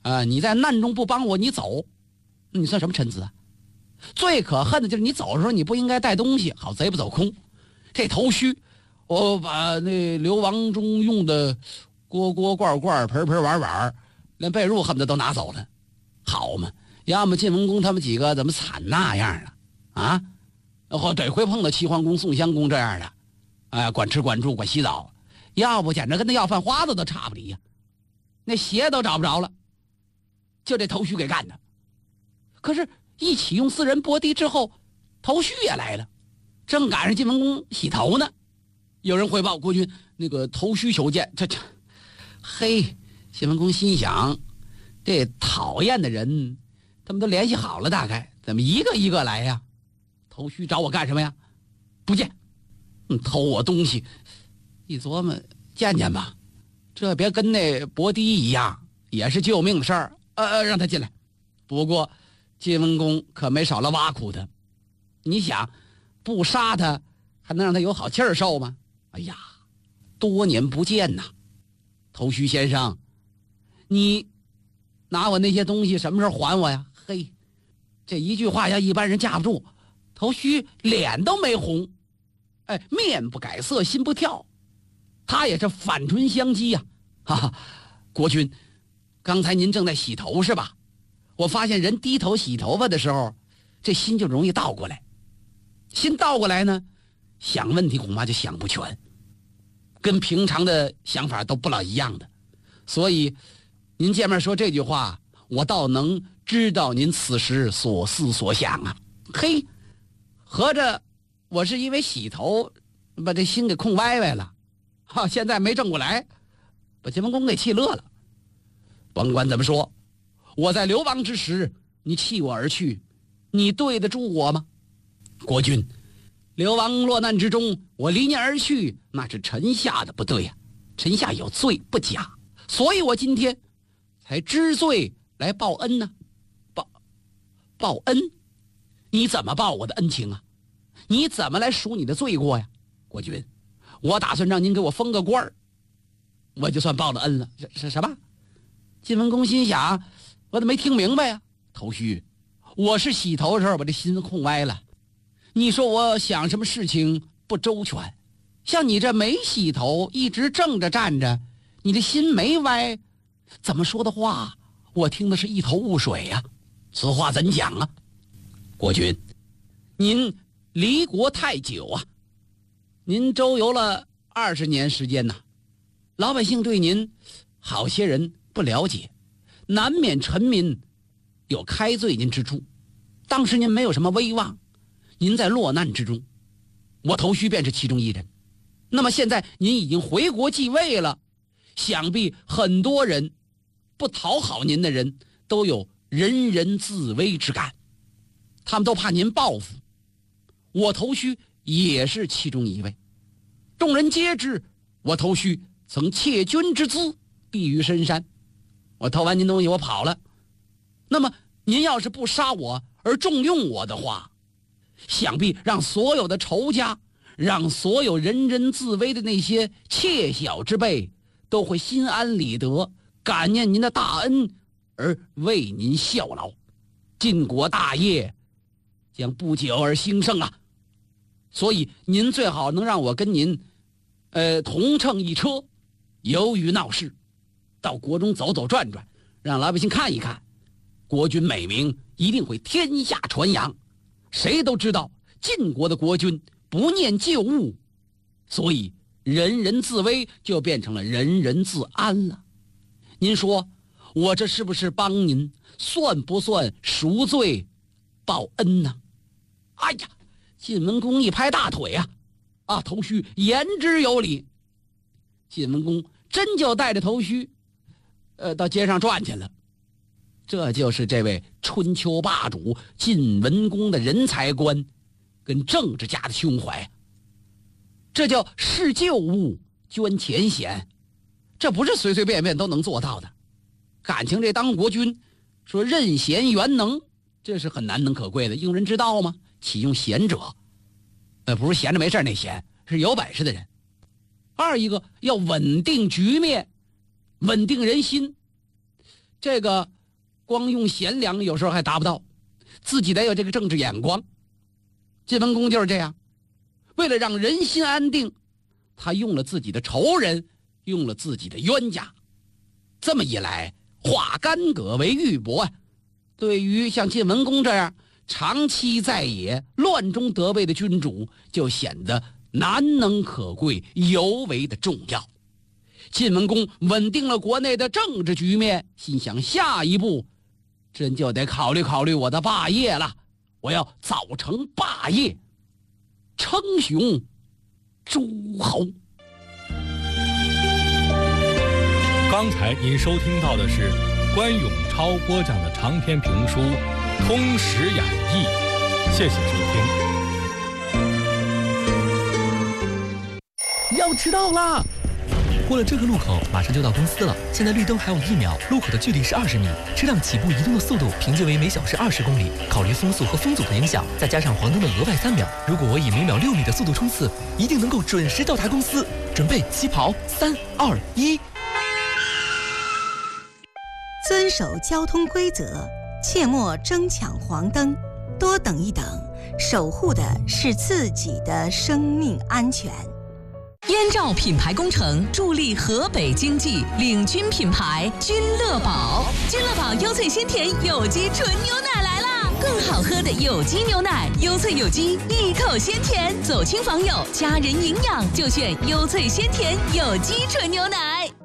你在难中不帮我，你走，你算什么臣子啊？最可恨的就是你走的时候你不应该带东西，好贼不走空。这头须，我把那流亡中用的锅罐盆碗，连被褥恨不得都拿走了，好嘛？要么晋文公他们几个怎么惨那样啊？或得亏碰到齐桓公、宋襄公这样的，管吃管住管洗澡，要不简直跟那要饭花子都差不离呀，那鞋都找不着了，就这头须给干的。可是一启用4人搏敌之后，头须也来了，正赶上晋文公洗头呢。有人汇报国君那个头须求见，嘿，晋文公心想，这讨厌的人他们都联系好了，大概怎么一个一个来呀？头须找我干什么呀？不见，偷我东西。一琢磨，见见吧，这别跟那伯堤一样，也是救命的事儿。让他进来。不过晋文公可没少了挖苦他。你想，不杀他，还能让他有好气儿受吗？哎呀，多年不见呐，头须先生，你拿我那些东西什么时候还我呀？嘿，这一句话要一般人架不住。头须脸都没红，面不改色心不跳，他也是反唇相讥呀。哈哈，国君，刚才您正在洗头是吧？我发现人低头洗头发的时候，这心就容易倒过来，心倒过来呢，想问题恐怕就想不全，跟平常的想法都不老一样的。所以您见面说这句话，我倒能知道您此时所思所想啊。嘿，合着我是因为洗头把这心给空歪了，现在没正过来，把晋文公给气乐了。甭管怎么说，我在流亡之时你弃我而去，你对得住我吗？国君，流亡落难之中我离您而去，那是臣下的不对呀，臣下有罪不假，所以我今天才知罪来报恩呢。报恩？你怎么报我的恩情啊？你怎么来赎你的罪过呀？国君，我打算让您给我封个官儿，我就算报了恩了。是什么？晋文公心想，我怎么没听明白呀？头须，我是洗头的时候把这心空歪了，你说我想什么事情不周全，像你这没洗头一直正着站着，你这心没歪，怎么说的话我听的是一头雾水呀。此话怎讲啊？国君，您离国太久啊，您周游了20年时间呐，老百姓对您好些人不了解，难免臣民有开罪您之处。当时您没有什么威望，您在落难之中，我头须便是其中一人。那么现在您已经回国继位了，想必很多人不讨好您的人都有人人自危之感，他们都怕您报复，我头须也是其中一位。众人皆知我头须曾窃君之资避于深山，我偷完您东西我跑了，那么您要是不杀我而重用我的话，想必让所有的仇家，让所有人人自危的那些妾小之辈都会心安理得，感念您的大恩而为您效劳，晋国大业将不久而兴盛啊！所以您最好能让我跟您同乘一车，游于闹市，到国中走走转转，让老百姓看一看，国君美名一定会天下传扬，谁都知道晋国的国君不念旧物，所以人人自危就变成了人人自安了。您说我这是不是帮您，算不算赎罪报恩呢？哎呀，晋文公一拍大腿啊，头须言之有理。晋文公真就带着头须到街上转去了。这就是这位春秋霸主晋文公的人才观跟政治家的胸怀，这叫视旧物捐前嫌，这不是随随便便都能做到的。感情这当国君说任贤元能，这是很难能可贵的，用人之道吗？启用贤者，不是闲着没事那闲，是有本事的人。二一个要稳定局面，稳定人心，这个光用贤良有时候还达不到，自己得有这个政治眼光。晋文公就是这样，为了让人心安定，他用了自己的仇人，用了自己的冤家。这么一来，化干戈为玉帛啊！对于像晋文公这样长期在野、乱中得位的君主，就显得难能可贵，尤为的重要。晋文公稳定了国内的政治局面，心想下一步真就得考虑考虑我的霸业了。我要早成霸业，称雄诸侯。 刚才您收听到的是关永超播讲的长篇评书《通史演义》，谢谢收听。要迟到啦！过了这个路口，马上就到公司了。现在绿灯还有1秒，路口的距离是20米，车辆起步移动的速度平均为每小时20公里。考虑风速和风阻的影响，再加上黄灯的额外3秒，如果我以每秒6米的速度冲刺，一定能够准时到达公司。准备起跑，3、2、1。 遵守交通规则，切莫争抢黄灯，多等一等，守护的是自己的生命安全。 燕赵品牌工程助力河北经济，领军品牌君乐宝。君乐宝优萃鲜甜有机纯牛奶来啦！更好喝的有机牛奶，优萃有机，一口鲜甜，走亲访友，家人营养就选优萃鲜甜有机纯牛奶。